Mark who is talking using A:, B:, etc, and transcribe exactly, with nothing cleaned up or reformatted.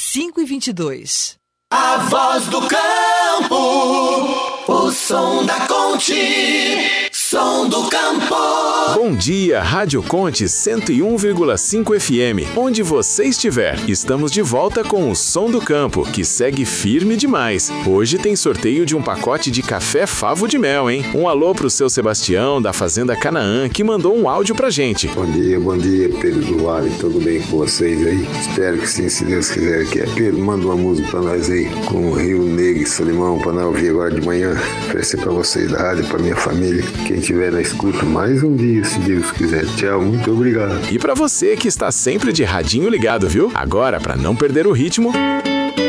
A: cinco e vinte e dois.
B: A voz do campo, o som da Conte, som do campo.
C: Bom dia, Rádio Conte cento e um vírgula cinco F M, onde você estiver. Estamos de volta com o Som do Campo, que segue firme demais. Hoje tem sorteio de um pacote de café Favo de Mel, hein? Um alô pro seu Sebastião, da Fazenda Canaã, que mandou um áudio pra gente.
D: Bom dia, bom dia, Pedro do Vale, tudo bem com vocês aí? Espero que sim, se Deus quiser. Aqui é Pedro, manda uma música pra nós aí, com o Rio Negro e Solimão, pra nós ouvir agora de manhã. Oferecer pra vocês da rádio, pra minha família, quem estiver na escuta, mais um dia, se Deus quiser. Tchau, muito obrigado.
C: E pra você que está sempre de radinho ligado, viu? Agora, pra não perder o ritmo,